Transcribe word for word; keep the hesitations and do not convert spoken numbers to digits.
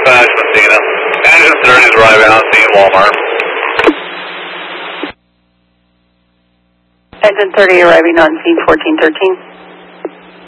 dispatch, Messina. Engine thirty is arriving on scene, Walmart. Engine thirty arriving on scene fourteen thirteen.